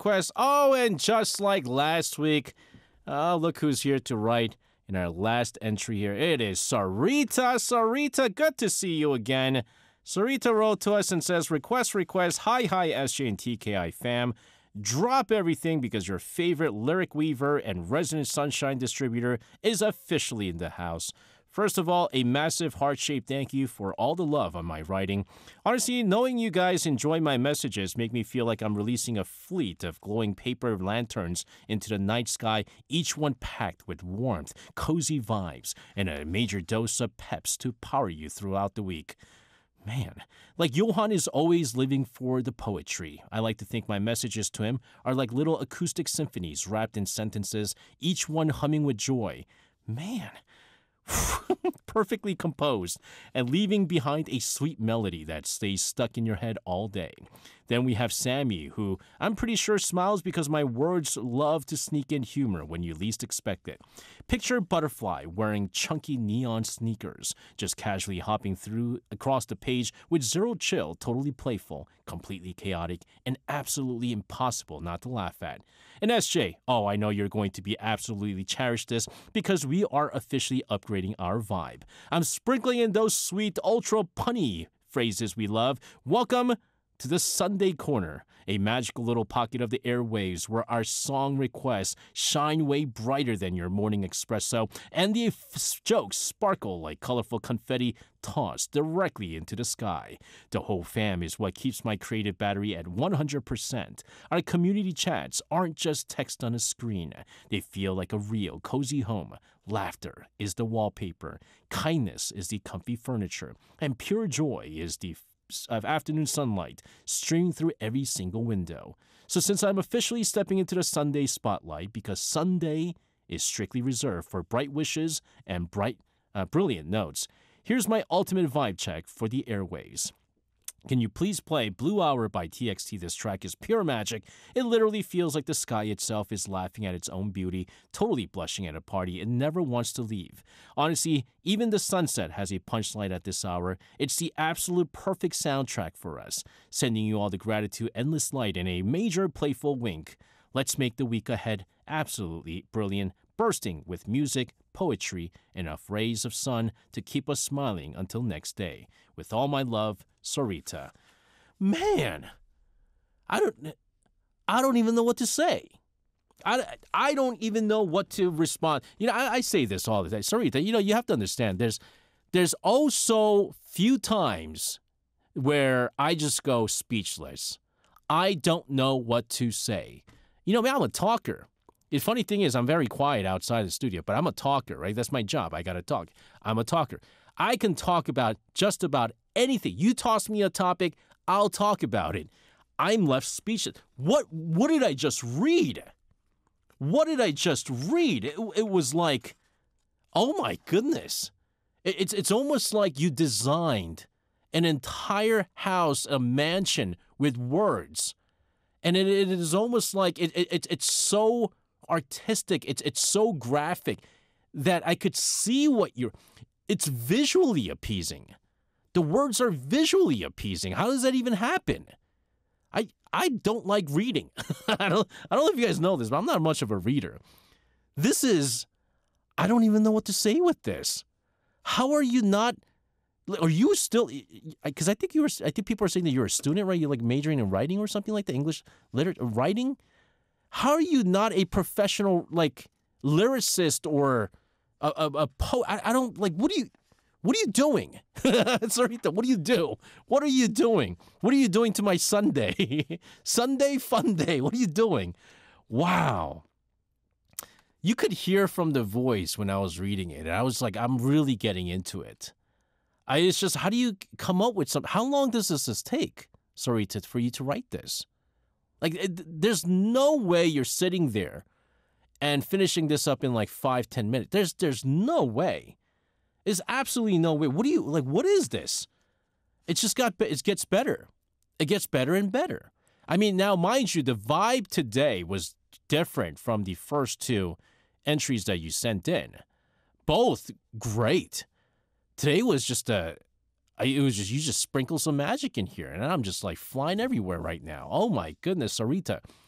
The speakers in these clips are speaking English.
request. Oh, and just like last week, look who's here to write in our last entry here. It is Sarita. Sarita, good to see you again. Sarita wrote to us and says, request. Hi, SJ and TKI fam. Drop everything because your favorite lyric weaver and resident sunshine distributor is officially in the house. First of all, a massive heart-shaped thank you for all the love on my writing. Honestly, knowing you guys enjoy my messages make me feel like I'm releasing a fleet of glowing paper lanterns into the night sky, each one packed with warmth, cozy vibes, and a major dose of peps to power you throughout the week. Man, like Johan is always living for the poetry. I like to think my messages to him are like little acoustic symphonies wrapped in sentences, each one humming with joy. Man, perfectly composed and leaving behind a sweet melody that stays stuck in your head all day. Then we have Sammy, who I'm pretty sure smiles because my words love to sneak in humor when you least expect it. Picture Butterfly wearing chunky neon sneakers, just casually hopping through across the page with zero chill, totally playful, completely chaotic, and absolutely impossible not to laugh at. And SJ, oh, I know you're going to be absolutely cherish this because we are officially upgrading our vibe. I'm sprinkling in those sweet, ultra punny phrases we love. Welcome to the Sunday Corner, a magical little pocket of the airwaves where our song requests shine way brighter than your morning espresso and the jokes sparkle like colorful confetti tossed directly into the sky. The whole fam is what keeps my creative battery at 100%. Our community chats aren't just text on a screen. They feel like a real cozy home. Laughter is the wallpaper, kindness is the comfy furniture, and pure joy is the of afternoon sunlight streaming through every single window. So since I'm officially stepping into the Sunday spotlight because Sunday is strictly reserved for bright wishes and brilliant notes, here's my ultimate vibe check for the airways. Can you please play Blue Hour by TXT? This track is pure magic. It literally feels like the sky itself is laughing at its own beauty, totally blushing at a party it never wants to leave. Honestly, even the sunset has a punchline at this hour. It's the absolute perfect soundtrack for us. Sending you all the gratitude, endless light, and a major playful wink. Let's make the week ahead absolutely brilliant, bursting with music, poetry, and enough rays of sun to keep us smiling until next day. With all my love, Sarita. Man, I don't even know what to say. I don't even know what to respond. You know, I say this all the time. Sarita, you have to understand, there's also few times where I just go speechless. I don't know what to say. I'm a talker. The funny thing is, I'm very quiet outside the studio, but I'm a talker, right? That's my job. I got to talk. I'm a talker. I can talk about just about anything. You toss me a topic, I'll talk about it. I'm left speechless. What did I just read? What did I just read? It was like, oh my goodness. It's almost like you designed an entire house, a mansion with words. And it is almost like it's so artistic, it's so graphic that I could see it's visually appeasing. The words are visually appeasing. How does that even happen? I don't like reading. I don't know if you guys know this, but I'm not much of a reader. I don't even know what to say with this. How are you not? Are you still? Because I think people are saying that you're a student, right? You're like majoring in writing or something like that, English literature, writing. How are you not a professional like lyricist or a poet? I don't like. What are you doing? Sarita, what do you do? What are you doing? What are you doing to my Sunday? Sunday fun day. What are you doing? Wow. You could hear from the voice when I was reading it. And I was like, I'm really getting into it. It's just, how do you come up with something? How long does this take, Sarita, for you to write this? Like, there's no way you're sitting there and finishing this up in like 5-10 minutes. There's no way. There's absolutely no way. What is this? It gets better. It gets better and better. I mean, now, mind you, the vibe today was different from the first two entries that you sent in. Both great. Today was just you just sprinkle some magic in here, and I'm just like flying everywhere right now. Oh my goodness, Sarita.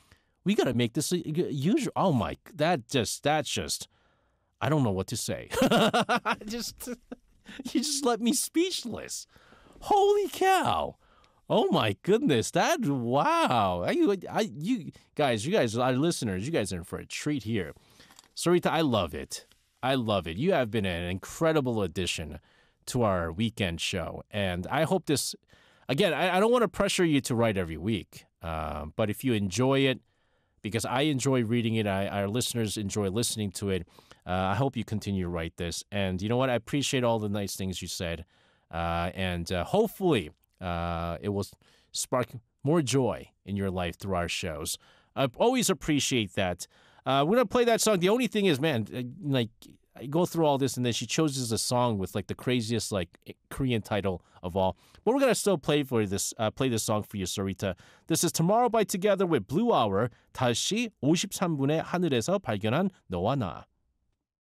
We got to make this usual. Oh my, that's just, I don't know what to say. just, you just let me speechless. Holy cow. Oh my goodness, wow. You guys, our listeners, you guys are in for a treat here. Sarita, I love it. I love it. You have been an incredible addition to our weekend show. And I hope this, again, I don't want to pressure you to write every week. But if you enjoy it, because I enjoy reading it, our listeners enjoy listening to it, I hope you continue to write this. And you know what? I appreciate all the nice things you said. And hopefully it will spark more joy in your life through our shows. I always appreciate that. We're going to play that song. The only thing is, man, like, I go through all this, and then she chooses a song with, like, the craziest, like, Korean title of all. But we're going to still play this song for you, Sarita. This is Tomorrow by Together with Blue Hour, 다시 53분의 하늘에서 발견한 너와 나.